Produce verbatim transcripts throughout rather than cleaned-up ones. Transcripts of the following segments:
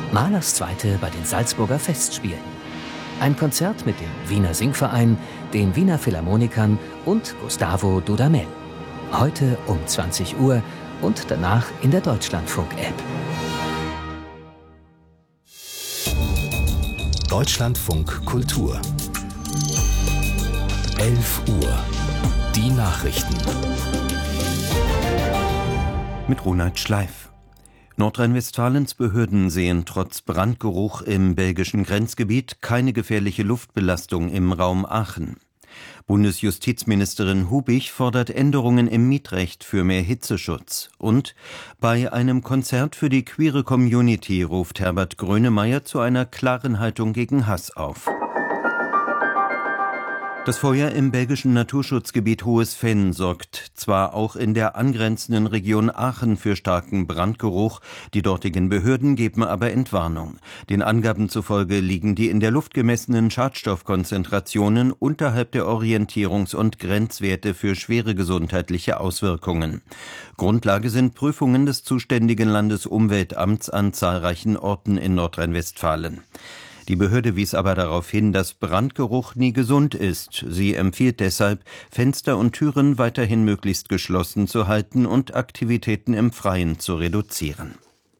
Mahlers Zweite bei den Salzburger Festspielen. Ein Konzert mit dem Wiener Singverein, den Wiener Philharmonikern und Gustavo Dudamel. Heute um zwanzig Uhr und danach in der Deutschlandfunk-App. Deutschlandfunk Kultur. elf Uhr. Die Nachrichten. Mit Ronald Schleif. Nordrhein-Westfalens Behörden sehen trotz Brandgeruch im belgischen Grenzgebiet keine gefährliche Luftbelastung im Raum Aachen. Bundesjustizministerin Hubich fordert Änderungen im Mietrecht für mehr Hitzeschutz. Und bei einem Konzert für die queere Community ruft Herbert Grönemeyer zu einer klaren Haltung gegen Hass auf. Das Feuer im belgischen Naturschutzgebiet Hohes Venn sorgt zwar auch in der angrenzenden Region Aachen für starken Brandgeruch, die dortigen Behörden geben aber Entwarnung. Den Angaben zufolge liegen die in der Luft gemessenen Schadstoffkonzentrationen unterhalb der Orientierungs- und Grenzwerte für schwere gesundheitliche Auswirkungen. Grundlage sind Prüfungen des zuständigen Landesumweltamts an zahlreichen Orten in Nordrhein-Westfalen. Die Behörde wies aber darauf hin, dass Brandgeruch nie gesund ist. Sie empfiehlt deshalb, Fenster und Türen weiterhin möglichst geschlossen zu halten und Aktivitäten im Freien zu reduzieren.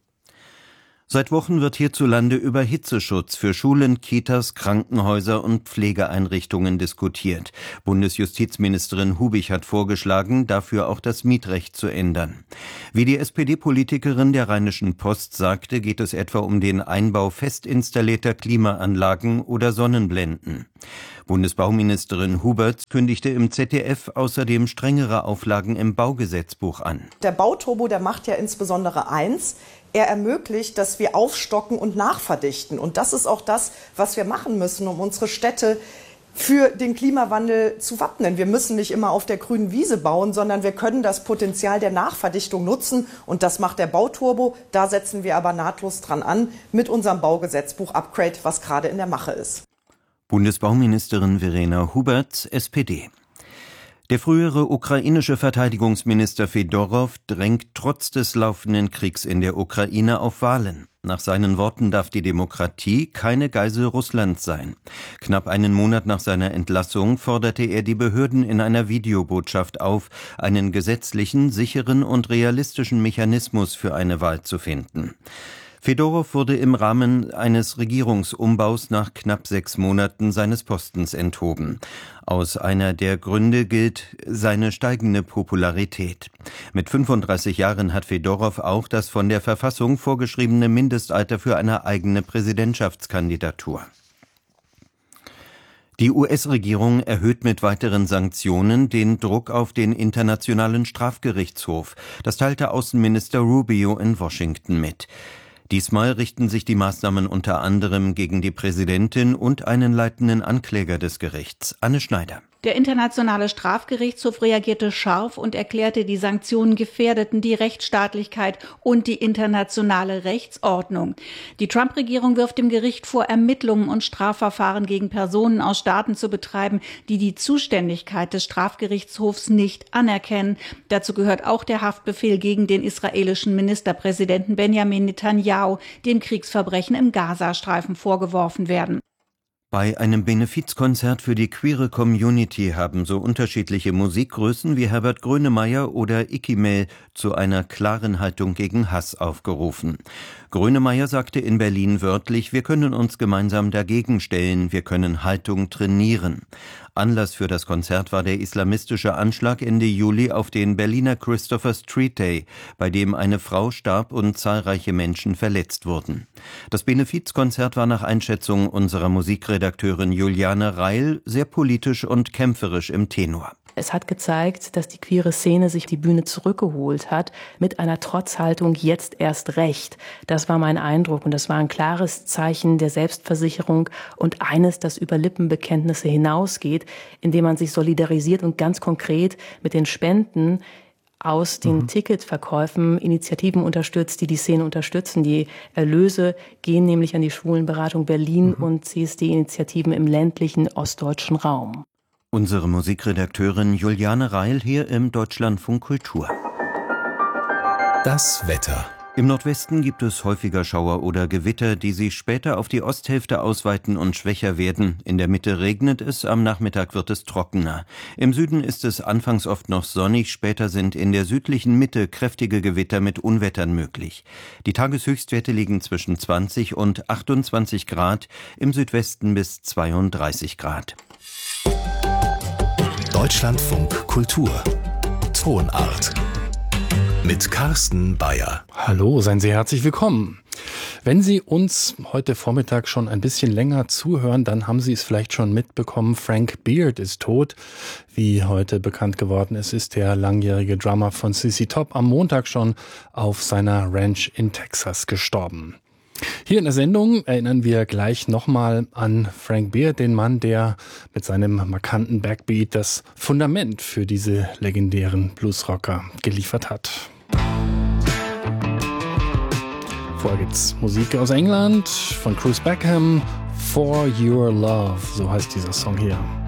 Seit Wochen wird hierzulande über Hitzeschutz für Schulen, Kitas, Krankenhäuser und Pflegeeinrichtungen diskutiert. Bundesjustizministerin Hubich hat vorgeschlagen, dafür auch das Mietrecht zu ändern. Wie die S P D-Politikerin der Rheinischen Post sagte, geht es etwa um den Einbau fest installierter Klimaanlagen oder Sonnenblenden. Bundesbauministerin Huberts kündigte im Z D F außerdem strengere Auflagen im Baugesetzbuch an. Der Bauturbo, der macht ja insbesondere eins. Er ermöglicht, dass wir aufstocken und nachverdichten. Und das ist auch das, was wir machen müssen, um unsere Städte für den Klimawandel zu wappnen. Wir müssen nicht immer auf der grünen Wiese bauen, sondern wir können das Potenzial der Nachverdichtung nutzen. Und das macht der Bauturbo. Da setzen wir aber nahtlos dran an mit unserem Baugesetzbuch-Upgrade, was gerade in der Mache ist. Bundesbauministerin Verena Huberts, S P D. Der frühere ukrainische Verteidigungsminister Fedorow drängt trotz des laufenden Kriegs in der Ukraine auf Wahlen. Nach seinen Worten darf die Demokratie keine Geisel Russlands sein. Knapp einen Monat nach seiner Entlassung forderte er die Behörden in einer Videobotschaft auf, einen gesetzlichen, sicheren und realistischen Mechanismus für eine Wahl zu finden. Fedorow wurde im Rahmen eines Regierungsumbaus nach knapp sechs Monaten seines Postens enthoben. Aus einer der Gründe gilt seine steigende Popularität. Mit fünfunddreißig Jahren hat Fedorow auch das von der Verfassung vorgeschriebene Mindestalter für eine eigene Präsidentschaftskandidatur. Die U S-Regierung erhöht mit weiteren Sanktionen den Druck auf den Internationalen Strafgerichtshof. Das teilte Außenminister Rubio in Washington mit. Diesmal richten sich die Maßnahmen unter anderem gegen die Präsidentin und einen leitenden Ankläger des Gerichts, Anne Schneider. Der Internationale Strafgerichtshof reagierte scharf und erklärte, die Sanktionen gefährdeten die Rechtsstaatlichkeit und die internationale Rechtsordnung. Die Trump-Regierung wirft dem Gericht vor, Ermittlungen und Strafverfahren gegen Personen aus Staaten zu betreiben, die die Zuständigkeit des Strafgerichtshofs nicht anerkennen. Dazu gehört auch der Haftbefehl gegen den israelischen Ministerpräsidenten Benjamin Netanyahu, dem Kriegsverbrechen im Gazastreifen vorgeworfen werden. Bei einem Benefizkonzert für die queere Community haben so unterschiedliche Musikgrößen wie Herbert Grönemeyer oder Ikimel zu einer klaren Haltung gegen Hass aufgerufen. Grönemeyer sagte in Berlin wörtlich, wir können uns gemeinsam dagegen stellen, wir können Haltung trainieren. Anlass für das Konzert war der islamistische Anschlag Ende Juli auf den Berliner Christopher Street Day, bei dem eine Frau starb und zahlreiche Menschen verletzt wurden. Das Benefizkonzert war nach Einschätzung unserer Musikredakteurin Juliane Reil sehr politisch und kämpferisch im Tenor. Es hat gezeigt, dass die queere Szene sich die Bühne zurückgeholt hat, mit einer Trotzhaltung jetzt erst recht. Das war mein Eindruck und das war ein klares Zeichen der Selbstversicherung und eines, das über Lippenbekenntnisse hinausgeht, indem man sich solidarisiert und ganz konkret mit den Spenden aus den mhm. Ticketverkäufen Initiativen unterstützt, die die Szene unterstützen. Die Erlöse gehen nämlich an die Schwulenberatung Berlin mhm. und C S D-Initiativen im ländlichen ostdeutschen Raum. Unsere Musikredakteurin Juliane Reil hier im Deutschlandfunk Kultur. Das Wetter Im Nordwesten gibt es häufiger Schauer oder Gewitter, die sich später auf die Osthälfte ausweiten und schwächer werden. In der Mitte regnet es, am Nachmittag wird es trockener. Im Süden ist es anfangs oft noch sonnig, später sind in der südlichen Mitte kräftige Gewitter mit Unwettern möglich. Die Tageshöchstwerte liegen zwischen zwanzig und achtundzwanzig Grad, im Südwesten bis zweiunddreißig Grad. Deutschlandfunk Kultur Tonart mit Carsten Bayer. Hallo, seien Sie herzlich willkommen. Wenn Sie uns heute Vormittag schon ein bisschen länger zuhören, dann haben Sie es vielleicht schon mitbekommen, Frank Beard ist tot. Wie heute bekannt geworden ist, ist der langjährige Drummer von C C Top am Montag schon auf seiner Ranch in Texas gestorben. Hier in der Sendung erinnern wir gleich nochmal an Frank Beard, den Mann, der mit seinem markanten Backbeat das Fundament für diese legendären Bluesrocker geliefert hat. Vorher gibt's Musik aus England von Bruce Beckham, For Your Love, so heißt dieser Song hier.